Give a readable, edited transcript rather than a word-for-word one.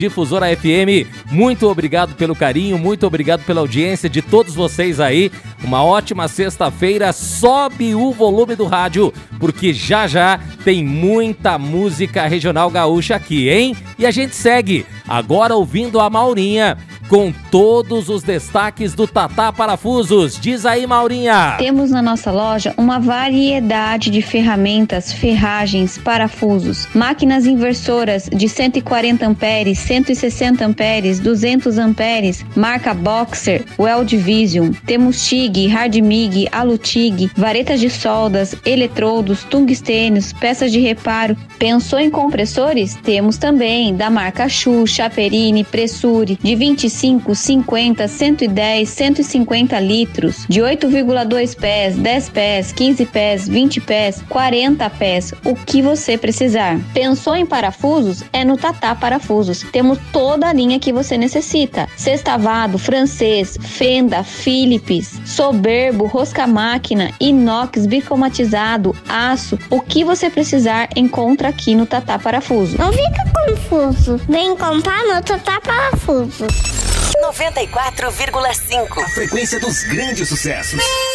Difusora FM, muito obrigado pelo carinho, muito obrigado pela audiência de todos vocês aí. Uma ótima sexta-feira, sobe o volume do rádio, porque já já tem muita música regional gaúcha aqui, hein? E a gente segue agora ouvindo a Maurinha com todos os destaques do Tatá Parafusos. Diz aí, Maurinha! Temos na nossa loja uma variedade de ferramentas, ferragens, parafusos, máquinas inversoras de 140 amperes, 160 amperes, 200 amperes, marca Boxer, Weld Vision. Temos TIG, Hard MIG, Alu-TIG, varetas de soldas, eletrodos, tungstênios, peças de reparo. Pensou em compressores? Temos também da marca Shu, Chaperini, Pressure, de 25, 50, 110, 150 litros, de 8,2 pés, 10 pés, 15 pés, 20 pés, 40 pés, o que você precisar. Pensou em parafusos? É no Tatá Parafusos. Temos toda a linha que você necessita. Sextavado, francês, fenda, Philips, soberbo, rosca-máquina, inox, bicromatizado, aço, o que você precisar encontra aqui no Tatá Parafusos. Não fica confuso, vem comprar no Tatá Parafusos. 94,5. A frequência dos grandes sucessos.